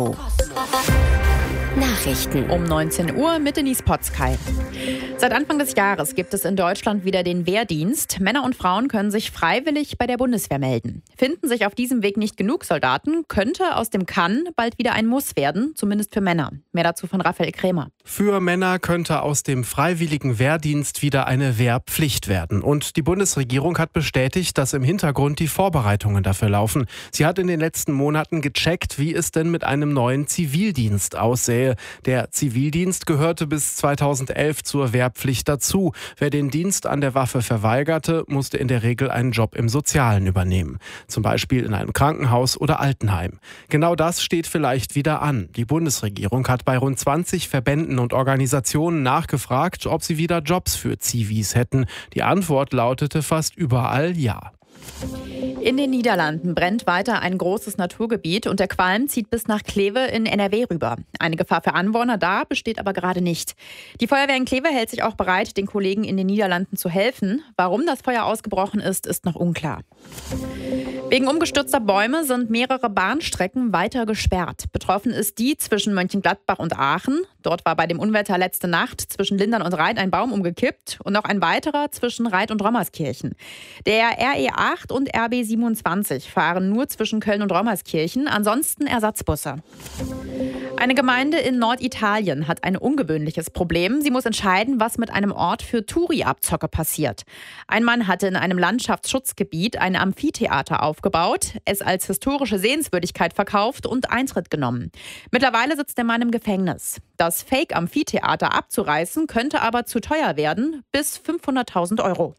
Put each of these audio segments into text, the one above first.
Nachrichten um 19 Uhr mit Denise Potzkei. Seit Anfang des Jahres gibt es in Deutschland wieder den Wehrdienst. Männer und Frauen können sich freiwillig bei der Bundeswehr melden. Finden sich auf diesem Weg nicht genug Soldaten, könnte aus dem Kann bald wieder ein Muss werden, zumindest für Männer. Mehr dazu von Raphael Krämer. Für Männer könnte aus dem freiwilligen Wehrdienst wieder eine Wehrpflicht werden. Und die Bundesregierung hat bestätigt, dass im Hintergrund die Vorbereitungen dafür laufen. Sie hat in den letzten Monaten gecheckt, wie es denn mit einem neuen Zivildienst aussähe. Der Zivildienst gehörte bis 2011 zur Wehrpflicht dazu. Wer den Dienst an der Waffe verweigerte, musste in der Regel einen Job im Sozialen übernehmen. Zum Beispiel in einem Krankenhaus oder Altenheim. Genau das steht vielleicht wieder an. Die Bundesregierung hat bei rund 20 Verbänden und Organisationen nachgefragt, ob sie wieder Jobs für Zivis hätten. Die Antwort lautete fast überall ja. In den Niederlanden brennt weiter ein großes Naturgebiet und der Qualm zieht bis nach Kleve in NRW rüber. Eine Gefahr für Anwohner da besteht aber gerade nicht. Die Feuerwehr in Kleve hält sich auch bereit, den Kollegen in den Niederlanden zu helfen. Warum das Feuer ausgebrochen ist, ist noch unklar. Wegen umgestürzter Bäume sind mehrere Bahnstrecken weiter gesperrt. Betroffen ist die zwischen Mönchengladbach und Aachen. Dort war bei dem Unwetter letzte Nacht zwischen Lindern und Reit ein Baum umgekippt und noch ein weiterer zwischen Reit und Rommerskirchen. Der RE8 und RB27 fahren nur zwischen Köln und Rommerskirchen, ansonsten Ersatzbusse. Eine Gemeinde in Norditalien hat ein ungewöhnliches Problem. Sie muss entscheiden, was mit einem Ort für Touri-Abzocke passiert. Ein Mann hatte in einem Landschaftsschutzgebiet ein Amphitheater aufgebaut, es als historische Sehenswürdigkeit verkauft und Eintritt genommen. Mittlerweile sitzt der Mann im Gefängnis. Das Fake-Amphitheater abzureißen könnte aber zu teuer werden, bis 500.000 €.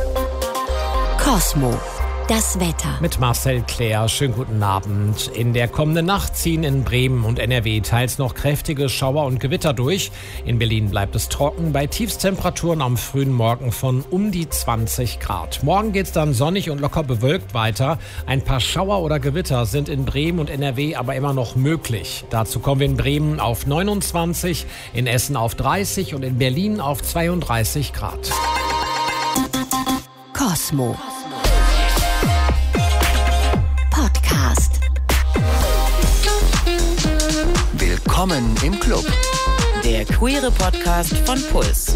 Cosmo. Das Wetter. Mit Marcel Claire, schönen guten Abend. In der kommenden Nacht ziehen in Bremen und NRW teils noch kräftige Schauer und Gewitter durch. In Berlin bleibt es trocken, bei Tiefstemperaturen am frühen Morgen von um die 20 Grad. Morgen geht es dann sonnig und locker bewölkt weiter. Ein paar Schauer oder Gewitter sind in Bremen und NRW aber immer noch möglich. Dazu kommen wir in Bremen auf 29, in Essen auf 30 und in Berlin auf 32 Grad. Cosmo. Podcast. Willkommen im Club. Der queere Podcast von Puls.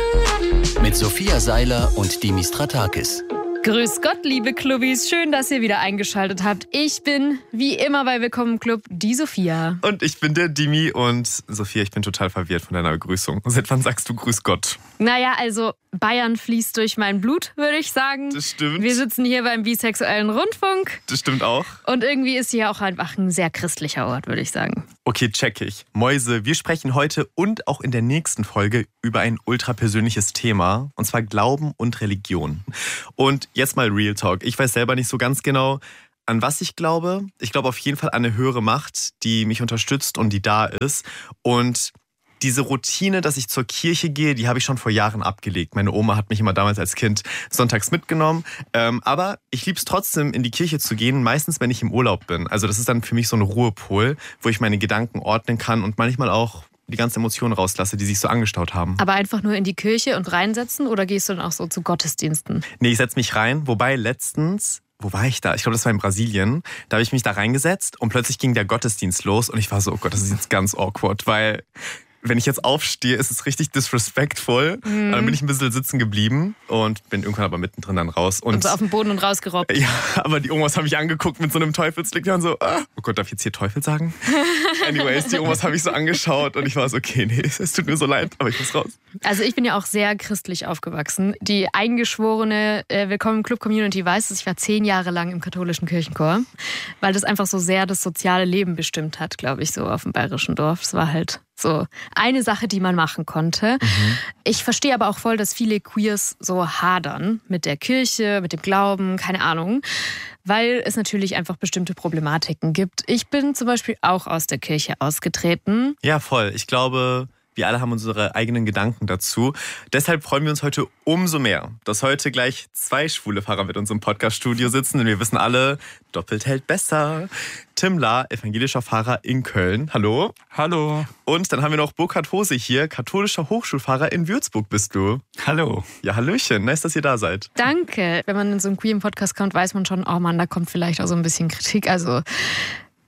Mit Sophia Seiler und Dimi Stratakis. Grüß Gott, liebe Clubbis. Schön, dass ihr wieder eingeschaltet habt. Ich bin, wie immer bei Willkommen im Club, die Sophia. Und ich bin der Dimi. Und Sophia, ich bin total verwirrt von deiner Begrüßung. Seit wann sagst du Grüß Gott? Naja, also Bayern fließt durch mein Blut, würde ich sagen. Das stimmt. Wir sitzen hier beim bisexuellen Rundfunk. Das stimmt auch. Und irgendwie ist hier auch einfach ein sehr christlicher Ort, würde ich sagen. Okay, check ich. Mäuse, wir sprechen heute und auch in der nächsten Folge über ein ultrapersönliches Thema. Und zwar Glauben und Religion. Und jetzt mal Real Talk. Ich weiß selber nicht so ganz genau, an was ich glaube. Ich glaube auf jeden Fall an eine höhere Macht, die mich unterstützt und die da ist. Und diese Routine, dass ich zur Kirche gehe, die habe ich schon vor Jahren abgelegt. Meine Oma hat mich immer damals als Kind sonntags mitgenommen. Aber ich liebe es trotzdem, in die Kirche zu gehen, meistens, wenn ich im Urlaub bin. Also das ist dann für mich so ein Ruhepol, wo ich meine Gedanken ordnen kann und manchmal auch die ganzen Emotionen rauslasse, die sich so angestaut haben. Aber einfach nur in die Kirche und reinsetzen oder gehst du dann auch so zu Gottesdiensten? Nee, ich setze mich rein. Wobei letztens, wo war ich da? Ich glaube, das war in Brasilien. Da habe ich mich da reingesetzt und plötzlich ging der Gottesdienst los und ich war so, oh Gott, das ist jetzt ganz awkward, weil wenn ich jetzt aufstehe, ist es richtig disrespectful. Dann bin ich ein bisschen sitzen geblieben und bin irgendwann aber mittendrin dann raus. Und so auf den Boden und rausgerobbt. Ja, aber die Omas haben mich angeguckt mit so einem Teufelsblick. Die waren so, oh Gott, darf ich jetzt hier Teufel sagen? Anyways, die Omas habe ich so angeschaut und ich war so, okay, nee, es tut mir so leid, aber ich muss raus. Also ich bin ja auch sehr christlich aufgewachsen. Die eingeschworene Willkommen im Club Community weiß es, ich war 10 Jahre lang im katholischen Kirchenchor, weil das einfach so sehr das soziale Leben bestimmt hat, glaube ich, so auf dem bayerischen Dorf. Es war halt so eine Sache, die man machen konnte. Ich verstehe aber auch voll, dass viele Queers so hadern mit der Kirche, mit dem Glauben, keine Ahnung, weil es natürlich einfach bestimmte Problematiken gibt. Ich bin zum Beispiel auch aus der Kirche ausgetreten. Ja, voll. Ich glaube, wir alle haben unsere eigenen Gedanken dazu. Deshalb freuen wir uns heute umso mehr, dass heute gleich 2 schwule Pfarrer mit uns im Podcast-Studio sitzen. Denn wir wissen alle, doppelt hält besser. Tim Lahr, evangelischer Pfarrer in Köln. Hallo. Hallo. Und dann haben wir noch Burkhard Hose hier, katholischer Hochschulpfarrer in Würzburg bist du. Hallo. Ja, hallöchen. Nice, dass ihr da seid. Danke. Wenn man in so einen queeren Podcast kommt, weiß man schon, oh Mann, da kommt vielleicht auch so ein bisschen Kritik. Also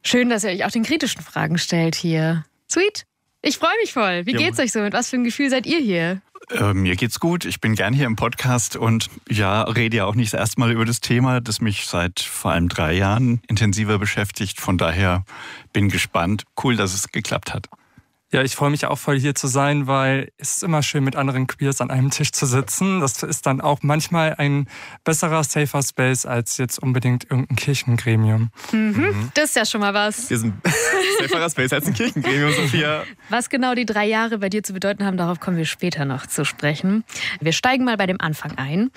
Schön, dass ihr euch auch den kritischen Fragen stellt hier. Sweet. Ich freue mich voll. Wie geht's euch so? Mit was für ein Gefühl seid ihr hier? Mir geht's gut. Ich bin gern hier im Podcast und rede ja auch nicht das erste Mal über das Thema, das mich seit vor allem 3 Jahren intensiver beschäftigt. Von daher bin gespannt. Cool, dass es geklappt hat. Ja, ich freue mich auch voll hier zu sein, weil es ist immer schön, mit anderen Queers an einem Tisch zu sitzen. Das ist dann auch manchmal ein besserer, safer Space als jetzt unbedingt irgendein Kirchengremium. Das ist ja schon mal was. Wir sind saferer Space als ein Kirchengremium, Sophia. Was genau die 3 Jahre bei dir zu bedeuten haben, darauf kommen wir später noch zu sprechen. Wir steigen mal bei dem Anfang ein.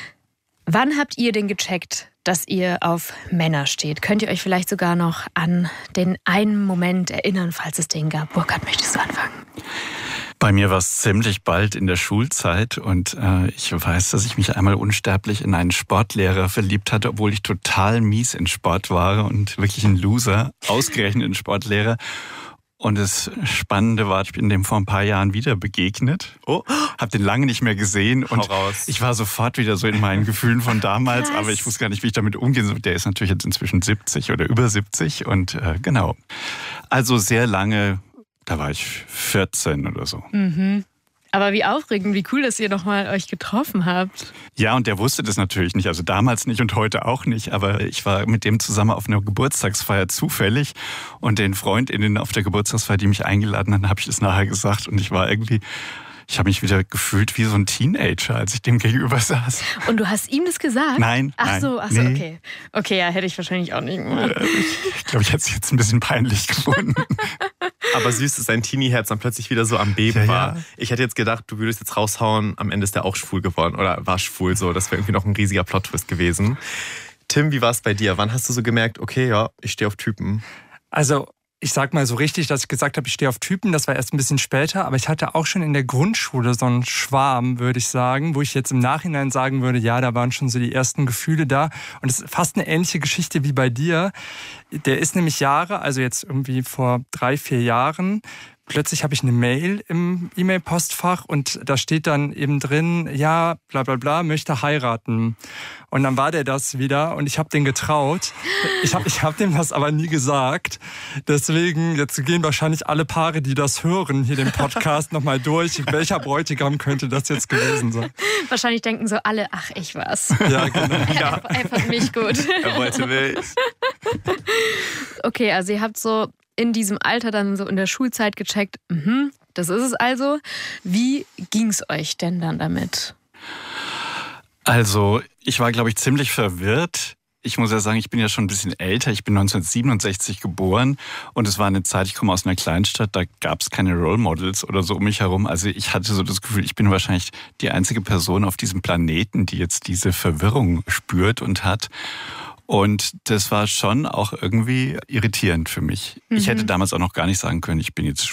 Wann habt ihr denn gecheckt, dass ihr auf Männer steht? Könnt ihr euch vielleicht sogar noch an den einen Moment erinnern, falls es den gab? Burkhard, möchtest du anfangen? Bei mir war es ziemlich bald in der Schulzeit und ich weiß, dass ich mich einmal unsterblich in einen Sportlehrer verliebt hatte, obwohl ich total mies in Sport war und wirklich ein Loser, ausgerechnet ein Sportlehrer. Und das Spannende war, ich bin dem vor ein paar Jahren wieder begegnet. Hab den lange nicht mehr gesehen und ich war sofort wieder so in meinen Gefühlen von damals, aber ich wusste gar nicht, wie ich damit umgehen soll. Der ist natürlich jetzt inzwischen 70 oder über 70 und genau. Also sehr lange, da war ich 14 oder so. Aber wie aufregend, wie cool, dass ihr nochmal euch getroffen habt. Ja, und der wusste das natürlich nicht, also damals nicht und heute auch nicht, aber ich war mit dem zusammen auf einer Geburtstagsfeier zufällig und den FreundInnen auf der Geburtstagsfeier, die mich eingeladen haben, habe ich das nachher gesagt und ich habe mich wieder gefühlt wie so ein Teenager, als ich dem gegenüber saß. Und du hast ihm das gesagt? Nein. Ach so, nee. Okay. Okay, ja, hätte ich wahrscheinlich auch nicht gemacht. Ich glaube, ich hätte es jetzt ein bisschen peinlich gefunden. Aber süß, dass dein Teenie-Herz dann plötzlich wieder so am Beben war. Ich hätte jetzt gedacht, du würdest jetzt raushauen, am Ende ist der auch schwul geworden oder war schwul so. Das wäre irgendwie noch ein riesiger Plot-Twist gewesen. Tim, wie war es bei dir? Wann hast du so gemerkt, okay, ja, ich stehe auf Typen? Also, ich sag mal so richtig, dass ich gesagt habe, ich stehe auf Typen, das war erst ein bisschen später, aber ich hatte auch schon in der Grundschule so einen Schwarm, würde ich sagen, wo ich jetzt im Nachhinein sagen würde, ja, da waren schon so die ersten Gefühle da und es ist fast eine ähnliche Geschichte wie bei dir. Der ist nämlich also jetzt irgendwie vor 3-4 Jahren, plötzlich habe ich eine Mail im E-Mail-Postfach und da steht dann eben drin, ja, bla bla bla, möchte heiraten. Und dann war der das wieder und ich habe den getraut. Ich hab dem das aber nie gesagt. Deswegen, jetzt gehen wahrscheinlich alle Paare, die das hören, hier den Podcast nochmal durch. Welcher Bräutigam könnte das jetzt gewesen sein? Wahrscheinlich denken so alle, ach, ich war's. Ja, genau. Er fand mich gut. Er wollte mich. Okay, also ihr habt so in diesem Alter dann so in der Schulzeit gecheckt, das ist es also. Wie ging's euch denn dann damit? Also, ich war, glaube ich, ziemlich verwirrt. Ich muss ja sagen, ich bin ja schon ein bisschen älter. Ich bin 1967 geboren und es war eine Zeit, ich komme aus einer Kleinstadt, da gab es keine Role Models oder so um mich herum. Also ich hatte so das Gefühl, ich bin wahrscheinlich die einzige Person auf diesem Planeten, die jetzt diese Verwirrung spürt und hat. Und das war schon auch irgendwie irritierend für mich. Ich hätte damals auch noch gar nicht sagen können, ich bin jetzt